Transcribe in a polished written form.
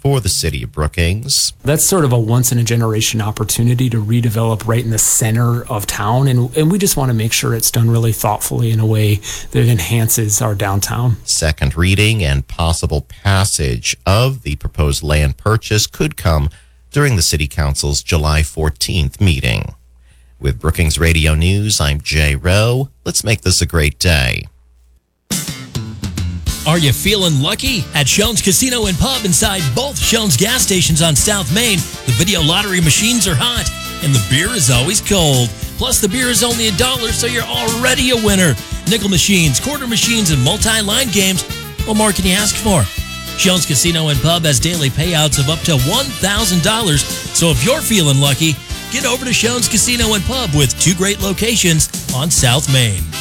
for the city of Brookings. That's sort of a once-in-a-generation opportunity to redevelop right in the center of town, and we just want to make sure it's done really thoughtfully in a way that enhances our downtown. Second reading and possible passage of the proposed land purchase could come during the City Council's July 14th meeting. With Brookings Radio News, I'm Jay Rowe. Let's make this a great day. Are you feeling lucky? At Shones Casino and Pub inside both Shones gas stations on South Main, the video lottery machines are hot and the beer is always cold. Plus, the beer is only $1, so you're already a winner. Nickel machines, quarter machines, and multi-line games. What more can you ask for? Shones Casino and Pub has daily payouts of up to $1,000. So if you're feeling lucky, get over to Shones Casino and Pub with 2 great locations on South Main.